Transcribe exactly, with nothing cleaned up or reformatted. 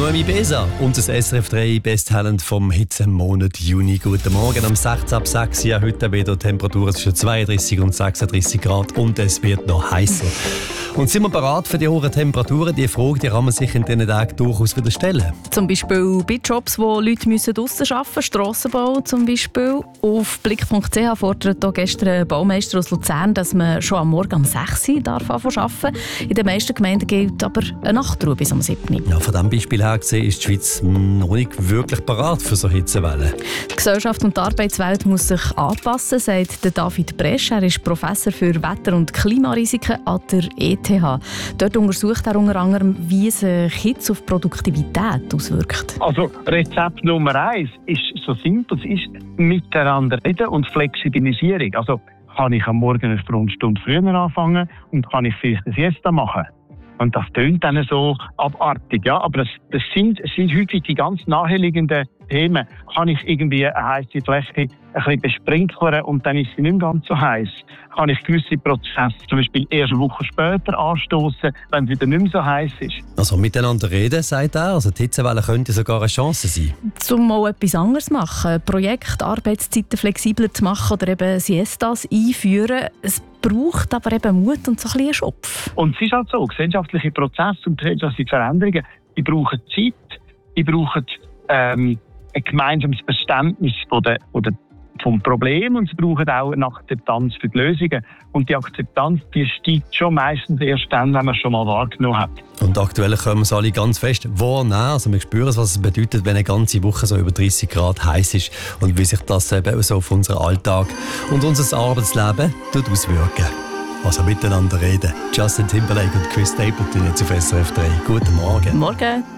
Noemi Besa und das S R F drei Best Talent vom Hitzemonat Juni. Guten Morgen, am sechzehnten ab sechs Uhr. Heute wieder Temperaturen zwischen zweiunddreißig und sechsunddreißig Grad und es wird noch heißer. Und sind wir bereit für die hohen Temperaturen? Die Frage die kann man sich in diesen Tagen durchaus wieder stellen. Zum Beispiel bei Jobs, wo Leute müssen draussen arbeiten müssen, Strassenbau zum Beispiel. Auf blick punkt c h fordert auch gestern ein Baumeister aus Luzern, dass man schon am Morgen um sechs Uhr darf arbeiten. In den meisten Gemeinden gilt aber eine Nachtruhe bis um sieben Uhr. Ja, von diesem Beispiel her gesehen ist die Schweiz noch nicht wirklich bereit für so Hitzewellen. Die Gesellschaft und die Arbeitswelt muss sich anpassen, sagt David Bresch. Er ist Professor für Wetter- und Klimarisiken an der E T H. Dort untersucht er unter anderem, wie sich Hitze auf Produktivität auswirkt. Also Rezept Nummer eins ist so simpel, es ist miteinander reden und Flexibilisierung. Also kann ich am Morgen eine Stunde früher anfangen und kann ich vielleicht eine Siesta machen. Und das tönt dann so abartig, ja. Aber das, das, sind, das sind häufig die ganz naheliegenden Themen. Kann ich irgendwie eine heisse Fläche ein bisschen besprinklern und dann ist sie nicht mehr ganz so heiß? Kann ich gewisse Prozesse zum Beispiel erst eine Woche später anstoßen, wenn es wieder nicht mehr so heiß ist? Also miteinander reden, sagt er. Also die Hitzewelle könnte sogar eine Chance sein. Um mal etwas anderes zu machen, Projekte, Arbeitszeiten flexibler zu machen oder eben Siestas einführen. Es braucht aber eben Mut und so ein bisschen Schopf. Und es ist halt so, gesellschaftliche Prozesse und gesellschaftliche Veränderungen, die brauchen Zeit, die brauchen ähm, ein gemeinsames Verständnis von der, von der, vom Problem und sie brauchen auch eine Akzeptanz für die Lösungen. Und die Akzeptanz die steigt schon meistens erst dann, wenn man es schon mal wahrgenommen hat. Und aktuell können wir es alle ganz fest wahrnehmen. Also wir spüren, was es bedeutet, wenn eine ganze Woche so über dreißig Grad heiß ist und wie sich das eben so auf unseren Alltag und unser Arbeitsleben auswirken. Also miteinander reden. Justin Timberlake und Chris Stapleton jetzt auf S R F drei. Guten Morgen. Morgen.